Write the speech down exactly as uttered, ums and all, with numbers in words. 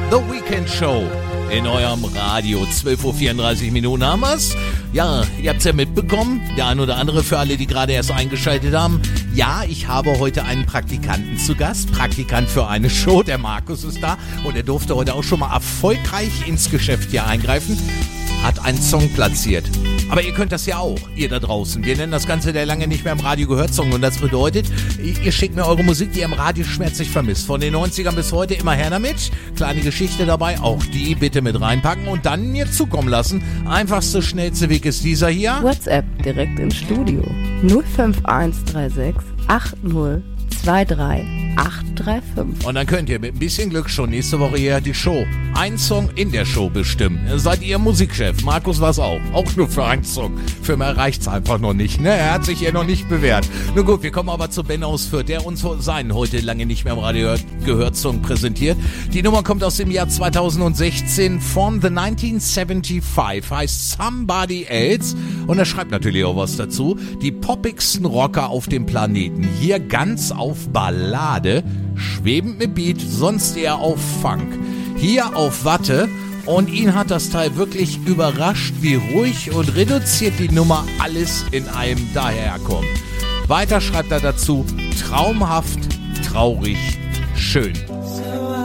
The Weekend Show in eurem Radio. zwölf Uhr vierunddreißig Minuten haben wir's. Ja, ihr habt's ja mitbekommen. Der ein oder andere für alle, die gerade erst eingeschaltet haben. Ja, ich habe heute einen Praktikanten zu Gast. Praktikant für eine Show. Der Markus ist da. Und er durfte heute auch schon mal erfolgreich ins Geschäft hier eingreifen. Hat einen Song platziert. Aber ihr könnt das ja auch, ihr da draußen. Wir nennen das Ganze der lange nicht mehr im Radio gehört Song. Und das bedeutet, ihr schickt mir eure Musik, die ihr im Radio schmerzlich vermisst. Von den neunzigern bis heute immer her damit. Kleine Geschichte dabei, auch die bitte mit reinpacken und dann mir zukommen lassen. Einfachste, schnellste Weg ist dieser hier. WhatsApp direkt ins Studio. null fünf eins drei sechs acht null zwei drei acht drei fünf. Und dann könnt ihr mit ein bisschen Glück schon nächste Woche hier die Show, einen Song in der Show bestimmen. Seid ihr Musikchef? Markus war's auch. Auch nur für einen Song. Für mehr reicht's einfach noch nicht. Ne? Er hat sich hier noch nicht bewährt. Nun gut, wir kommen aber zu Ben aus Fürth, der uns seinen heute lange nicht mehr im Radio gehört Song präsentiert. Die Nummer kommt aus dem Jahr zweitausendsechzehn von The neunzehnhundertfünfundsiebzig, heißt Somebody Else. Und er schreibt natürlich auch was dazu. Die poppigsten Rocker auf dem Planeten. Hier ganz auf Ballade. Schwebend mit Beat, sonst eher auf Funk. Hier auf Watte und ihn hat das Teil wirklich überrascht, wie ruhig und reduziert die Nummer alles in einem daherkommt. Weiter schreibt er dazu, traumhaft, traurig, schön.